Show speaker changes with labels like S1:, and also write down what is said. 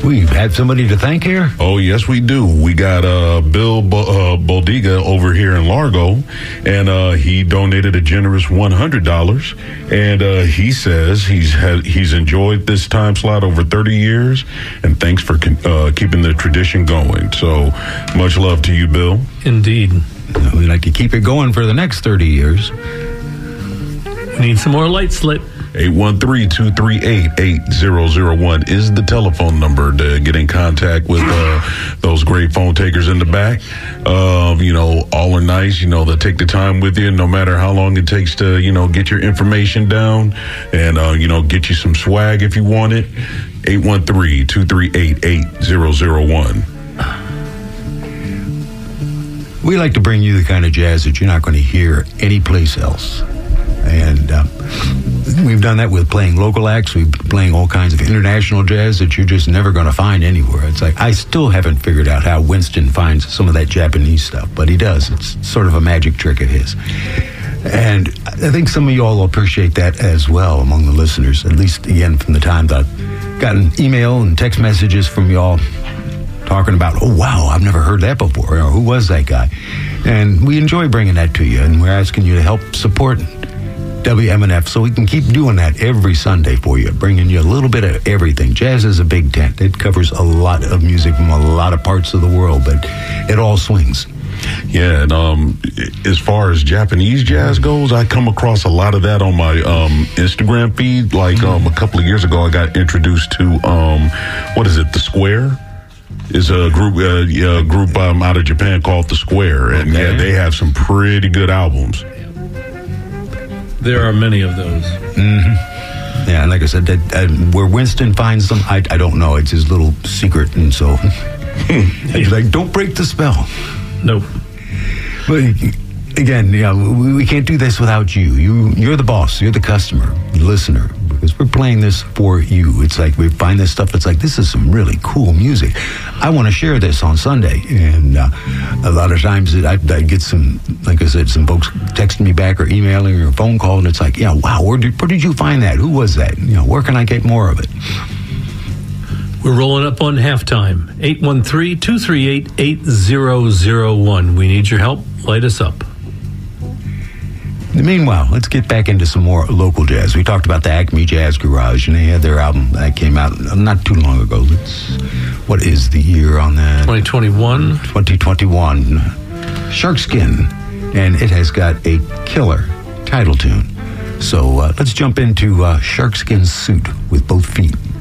S1: We've had somebody to thank here?
S2: Oh, yes, we do. We got Bill Boldiga over here in Largo, and he donated a generous $100. And he says he's enjoyed this time slot over 30 years, and thanks for keeping the tradition going. So much love to you, Bill.
S3: Indeed.
S1: We'd like to keep it going for the next 30 years.
S3: We need some more light slit.
S2: 813-238-8001 is the telephone number to get in contact with those great phone takers in the back. All are nice. They'll take the time with you no matter how long it takes to, get your information down and, get you some swag if you want it. 813-238-8001.
S1: We like to bring you the kind of jazz that you're not going to hear anyplace else. And we've done that with playing local acts. We've been playing all kinds of international jazz that you're just never going to find anywhere. It's like, I still haven't figured out how Winston finds some of that Japanese stuff, but he does. It's sort of a magic trick of his. And I think some of you all will appreciate that as well among the listeners, at least, again, from the time that I've gotten email and text messages from y'all talking about, oh, wow, I've never heard that before, or who was that guy? And we enjoy bringing that to you, and we're asking you to help support WMNF so we can keep doing that every Sunday for you, bringing you a little bit of everything. Jazz is a big tent. It covers a lot of music from a lot of parts of the world, but it all swings.
S2: Yeah, and as far as Japanese jazz goes, I come across a lot of that on my Instagram feed. Like a couple of years ago, I got introduced to, The Square? Is a group out of Japan called The Square, and yeah, they have some pretty good albums.
S3: There are many of those.
S1: Mm-hmm. Yeah, and like I said, where Winston finds them, I don't know. It's his little secret, and so he's like, don't break the spell.
S3: Nope.
S1: But again, we can't do this without you. You're the boss. You're the customer, the listener, because we're playing this for you. It's like we find this stuff. It's like, this is some really cool music. I want to share this on Sunday. And a lot of times I get some, like I said, some folks texting me back or emailing or phone call, and it's like, yeah, wow, where did you find that? Who was that? Where can I get more of it?
S3: We're rolling up on halftime. 813-238-8001. We need your help. Light us up.
S1: Meanwhile, let's get back into some more local jazz. We talked about the Acme Jazz Garage, and they had their album that came out not too long ago. What is the year on that?
S3: 2021.
S1: 2021. Sharkskin, and it has got a killer title tune. So let's jump into Sharkskin's Suit with Both Feet.